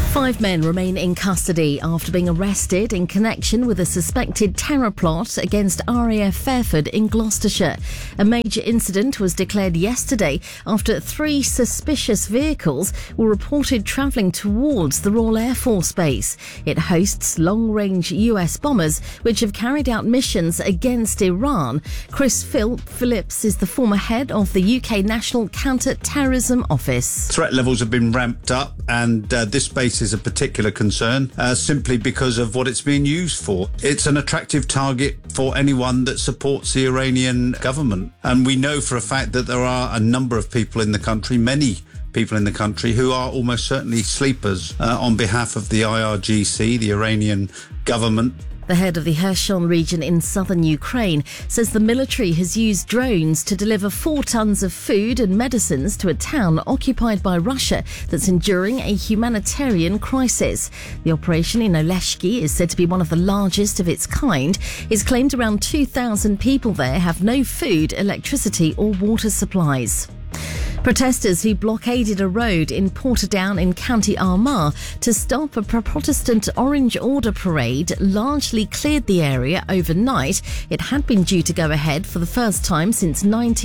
5 men remain in custody after being arrested in connection with a suspected terror plot against RAF Fairford in Gloucestershire. A major incident was declared yesterday after 3 suspicious vehicles were reported travelling towards the Royal Air Force Base. It hosts long-range US bombers which have carried out missions against Iran. Chris Phillips is the former head of the UK National Counter-Terrorism Office. Threat levels have been ramped up and this base is a particular concern simply because of what it's being used for. It's an attractive target for anyone that supports the Iranian government. And we know for a fact that there are a number of people in the country, many people in the country, who are almost certainly sleepers on behalf of the IRGC, the Iranian government. The head of the Kherson region in southern Ukraine says the military has used drones to deliver 4 tons of food and medicines to a town occupied by Russia that's enduring a humanitarian crisis. The operation in Oleshki is said to be one of the largest of its kind. It's claimed around 2,000 people there have no food, electricity or water supplies. Protesters who blockaded a road in Portadown in County Armagh to stop a Protestant Orange Order parade largely cleared the area overnight. It had been due to go ahead for the first time since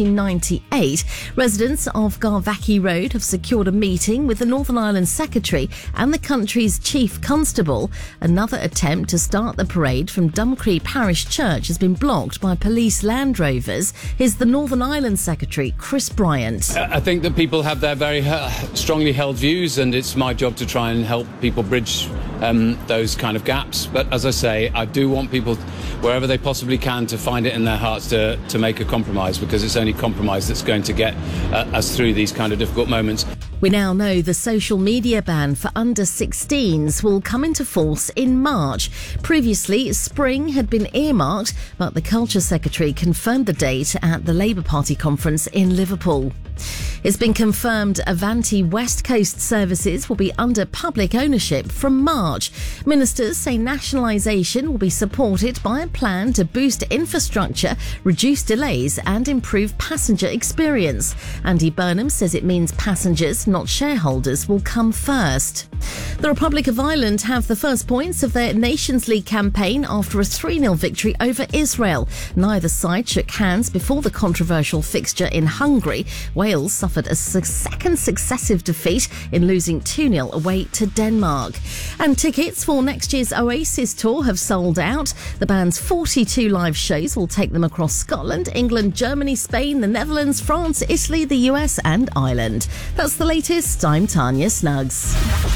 1998. Residents of Garvackie Road have secured a meeting with the Northern Ireland Secretary and the country's Chief Constable. Another attempt to start the parade from Dumcree Parish Church has been blocked by police Land Rovers. Here's the Northern Ireland Secretary, Chris Bryant. I think that people have their very strongly held views, and it's my job to try and help people bridge those kind of gaps. But as I say, I do want people, wherever they possibly can, to find it in their hearts to make a compromise, because it's only compromise that's going to get us through these kind of difficult moments. We now know the social media ban for under 16s will come into force in March. Previously, spring had been earmarked, but the Culture Secretary confirmed the date at the Labour Party conference in Liverpool. It's been confirmed Avanti West Coast services will be under public ownership from March. Ministers say nationalisation will be supported by a plan to boost infrastructure, reduce delays and improve passenger experience. Andy Burnham says it means passengers, not shareholders, will come first. The Republic of Ireland have the first points of their Nations League campaign after a 3-0 victory over Israel. Neither side shook hands before the controversial fixture in Hungary. Wales suffered a second successive defeat in losing 2-0 away to Denmark. And tickets for next year's Oasis tour have sold out. The band's 42 live shows will take them across Scotland, England, Germany, Spain, the Netherlands, France, Italy, the US and Ireland. That's the latest. I'm Tanya Snuggs.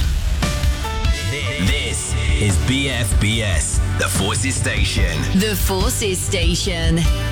This is BFBS, the Forces Station. The Forces Station.